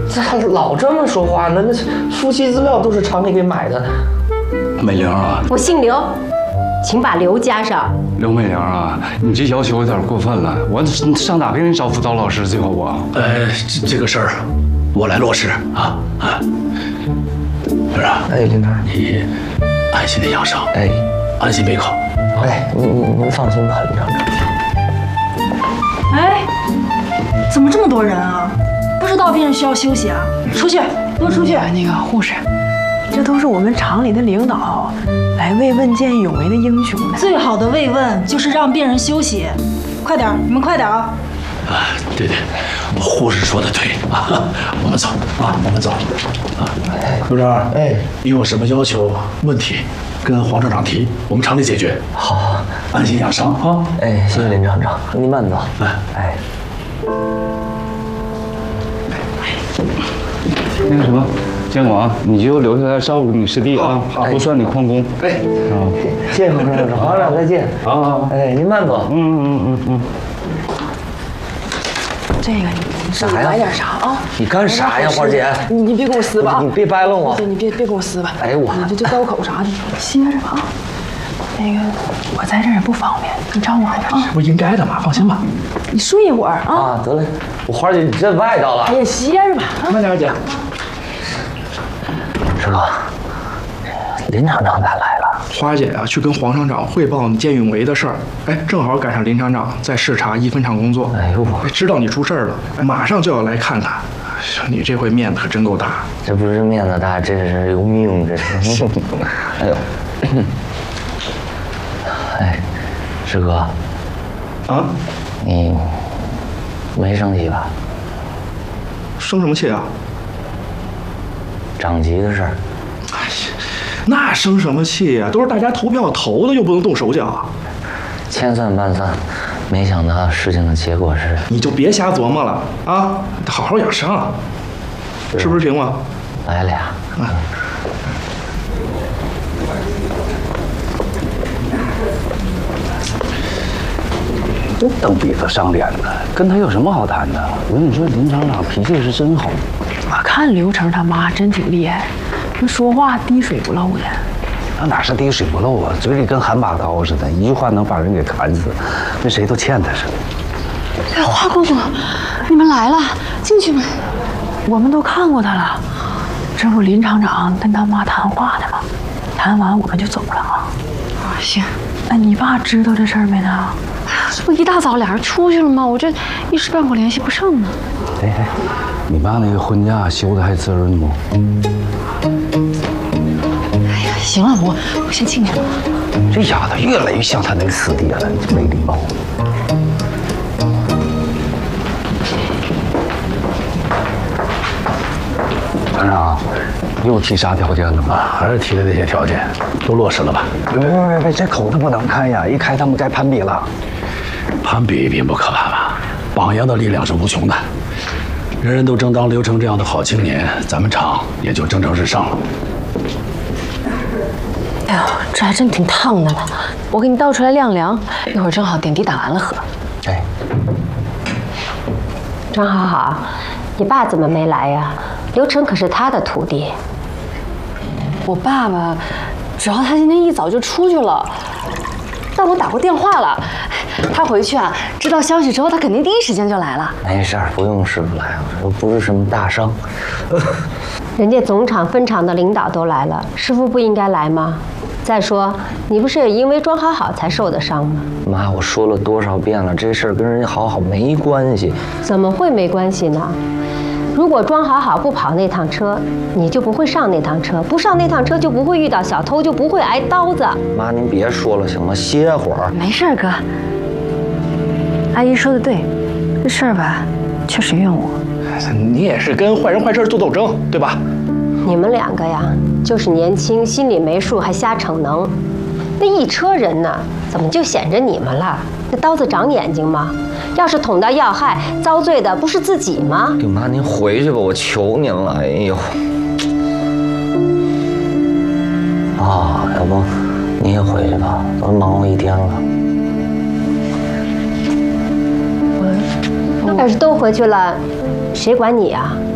咋老这么说话呢？那夫妻资料都是厂里给买的。 美玲啊， 我姓刘，请把刘加上。 刘美玲啊，你这要求有点过分了。我上哪给你找辅导老师去啊？我， 这个事儿我来落实啊。是啊， 哎，林团， 你安心的养伤， 哎， 安心备考。 哎，您放心吧，林厂长。 哎，怎么这么多人啊？不知道病人需要休息啊？出去，给我出去！ 那个护士，这都是我们厂里的领导来慰问见义勇为的英雄的。 最好的慰问就是让病人休息。快点，你们快点啊！ 对，护士说的对啊，我们走啊，我们走啊。刘长， 哎， 你有什么要求、问题，跟黄厂长提，我们厂里解决。 好， 安心养伤啊。 哎，谢谢林厂长，您慢走。哎。 那个什么，建广，你就留下来照顾你师弟啊，不算你旷工。 哎，谢谢黄厂长，黄厂长再见。 好。 哎，您慢走。 这个你啥呀？ 买点啥啊？ 你干啥呀，花姐？ 你别跟我撕吧！ 你别掰楞我。 对，你别跟我撕吧！ 哎我， 你这刀口啥的，歇着吧啊。那个我在这儿也不方便，你照顾好点啊。 这不应该的吗？放心吧。 你睡一会儿啊。 啊，得嘞，我花姐你真外道了。 哎呀，歇着吧。 慢点，姐。 师哥，林厂长咋来了？ 花姐啊，去跟黄厂长汇报你见义勇为的事儿，哎，正好赶上林厂长在视察一分厂工作， 哎呦， 知道你出事儿了，马上就要来看看。你这回面子可真够大。 这不是面子大，这是有命，这是。哎呦，哎，师哥， 啊， 你没生气吧？ 生什么气啊？ 长级的事儿。 哎呀，那生什么气呀？都是大家投票投的，又不能动手脚。 千算万算，没想到事情的结果是…… 你就别瞎琢磨了啊，好好养伤，是不是平吗？ 来俩。 这蹬鼻子上脸的，跟他有什么好谈的？我跟你说，林厂长脾气是真好。 我看刘成他妈真挺厉害，那说话滴水不漏的。 那哪是滴水不漏啊？嘴里跟含把刀似的，一句话能把人给砍死，跟谁都欠他似的。 哎，花姑姑，你们来了，进去吧。我们都看过他了，这不林厂长跟他妈谈话呢吗？谈完我们就走了啊。行。哎，你爸知道这事儿没呢？ 这不一大早俩人出去了吗？我这一时半会儿联系不上呢。 哎，你爸那个婚假休的还滋润不？ 哎呀，行了，我先进去了。 这丫头越来越像他那个师弟了，你没礼貌。团长，又提啥条件了吗？ 还是提的那些条件，都落实了吧？ 别，这口子不能开呀！一开他们该攀比了。 攀比并不可怕吧？榜样的力量是无穷的，人人都争当刘成这样的好青年，咱们厂也就蒸蒸日上了。 哎呦，这还真挺烫的呢。我给你倒出来晾凉，一会儿正好点滴打完了喝。 哎， 张好好，你爸怎么没来呀？刘成可是他的徒弟。 我爸爸，主要他今天一早就出去了，但我打过电话了，他回去啊，知道消息之后，他肯定第一时间就来了。 没事儿，不用师傅来，又不是什么大伤。 人家总厂分厂的领导都来了，师傅不应该来吗？再说，你不是也因为庄好好才受的伤吗？ 妈，我说了多少遍了，这事儿跟人家好好没关系。 怎么会没关系呢？如果庄好好不跑那趟车，你就不会上那趟车，不上那趟车就不会遇到小偷，就不会挨刀子。 妈，您别说了行吗？歇会儿。 没事儿，哥。阿姨说的对，这事儿吧，确实怨我。 你也是跟坏人坏事做斗争，对吧？ 你们两个呀，就是年轻，心里没数，还瞎逞能。那一车人呢，怎么就显着你们了？那刀子长眼睛吗？要是捅到要害，遭罪的不是自己吗？ 哎妈，您回去吧，我求您了。哎呦，要不你也回去吧，都忙活一天了。 要是都回去了，谁管你啊？